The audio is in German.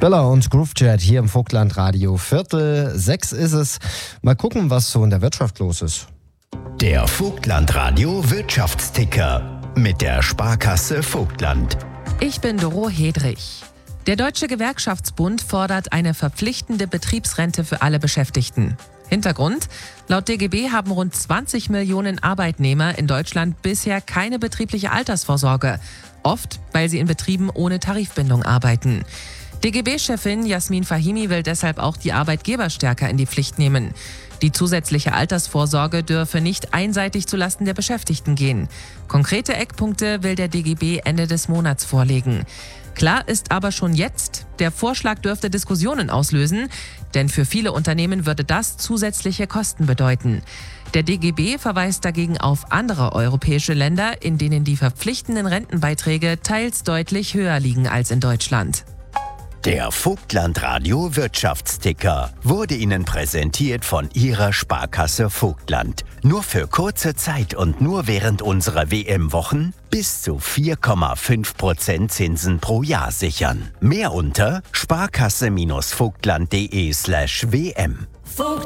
Bella und Groovechat hier im Vogtland Radio. 5:45 ist es. Mal gucken, was so in der Wirtschaft los ist. Der Vogtland Radio Wirtschaftsticker mit der Sparkasse Vogtland. Ich bin Doro Hedrich. Der Deutsche Gewerkschaftsbund fordert eine verpflichtende Betriebsrente für alle Beschäftigten. Hintergrund: Laut DGB haben rund 20 Millionen Arbeitnehmer in Deutschland bisher keine betriebliche Altersvorsorge. Oft, weil sie in Betrieben ohne Tarifbindung arbeiten. DGB-Chefin Jasmin Fahimi will deshalb auch die Arbeitgeber stärker in die Pflicht nehmen. Die zusätzliche Altersvorsorge dürfe nicht einseitig zulasten der Beschäftigten gehen. Konkrete Eckpunkte will der DGB Ende des Monats vorlegen. Klar ist aber schon jetzt, der Vorschlag dürfte Diskussionen auslösen, denn für viele Unternehmen würde das zusätzliche Kosten bedeuten. Der DGB verweist dagegen auf andere europäische Länder, in denen die verpflichtenden Rentenbeiträge teils deutlich höher liegen als in Deutschland. Der Vogtland Radio Wirtschaftsticker wurde Ihnen präsentiert von Ihrer Sparkasse Vogtland. Nur für kurze Zeit und nur während unserer WM-Wochen bis zu 4,5% Zinsen pro Jahr sichern. Mehr unter sparkasse-vogtland.de/wm.